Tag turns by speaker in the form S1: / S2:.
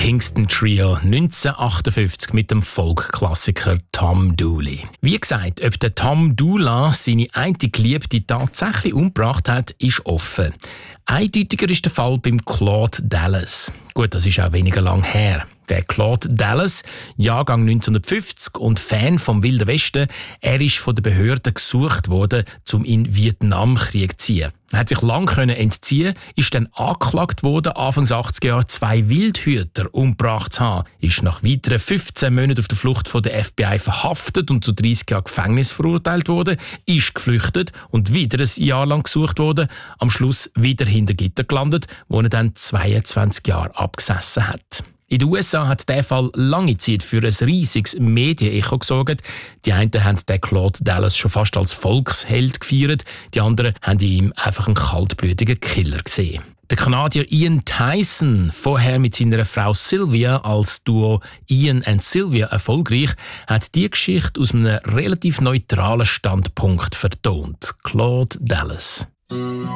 S1: Kingston Trio 1958 mit dem Folk-Klassiker Tom Dooley. Wie gesagt, ob der Tom Dooley seine eine Geliebte tatsächlich umgebracht hat, ist offen. Eindeutiger ist der Fall beim Claude Dallas. Gut, das ist auch weniger lang her. Der Claude Dallas, Jahrgang 1950 und Fan vom Wilden Westen, er ist von den Behörden gesucht worden, um in den Vietnamkrieg zu ziehen. Er hat sich lange entziehen, ist dann angeklagt worden, Anfang 80er Jahre 2 Wildhüter umgebracht zu haben, ist nach weiteren 15 Monaten auf der Flucht von der FBI verhaftet und zu 30 Jahren Gefängnis verurteilt worden, ist geflüchtet und wieder ein Jahr lang gesucht worden, am Schluss wieder hinter Gitter gelandet, wo er dann 22 Jahre abgesessen hat. In den USA hat der Fall lange Zeit für ein riesiges Medienecho gesorgt. Die einen haben den Claude Dallas schon fast als Volksheld gefeiert, die anderen haben in ihm einfach einen kaltblütigen Killer gesehen. Der Kanadier Ian Tyson, vorher mit seiner Frau Sylvia als Duo Ian and Sylvia erfolgreich, hat die Geschichte aus einem relativ neutralen Standpunkt vertont. Claude Dallas.